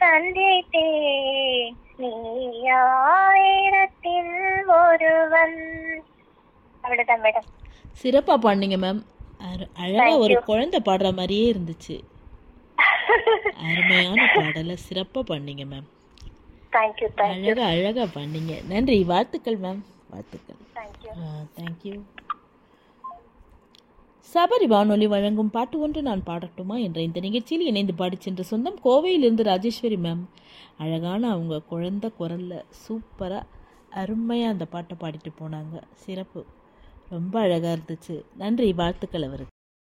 சந்தித்தேன், நீ ஆயிரத்தில் ஒருவன். அவ்வளவுதான் மேடம். சிறப்பாக பாடினீங்க மேம். அழகாக Thank ஒரு you. குழந்தை பாடுற மாதிரியே இருந்துச்சு. அருமையான பாடலை சிறப்பாக பாடினீங்க மேம். தேங்க்யூ தேங்க்யூ அழகாக பாடினீங்க. நன்றி, வாழ்த்துக்கள் மேம், வாழ்த்துக்கள். தேங்க்யூ. தேங்க்யூ. சபரி வானொலி வழங்கும் பாட்டு ஒன்று நான் பாடட்டுமா என்ற இந்த நிகழ்ச்சியில் இணைந்து பாடி சென்ற சொந்தம் கோவையிலிருந்து ராஜேஸ்வரி மேம். அழகான அவங்க குழந்தை குரலில் சூப்பராக அருமையாக அந்த பாட்டை பாடிட்டு போனாங்க. சிறப்பு, ரொம்ப அழகாக இருந்துச்சு. நன்றி, வாழ்த்துக்கள் அவருக்கு.